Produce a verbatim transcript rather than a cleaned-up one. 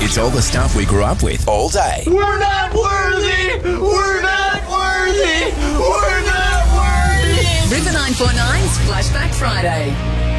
It's all the stuff we grew up with all day. We're not worthy! We're not worthy! We're not worthy! River nine four nine's Flashback Friday.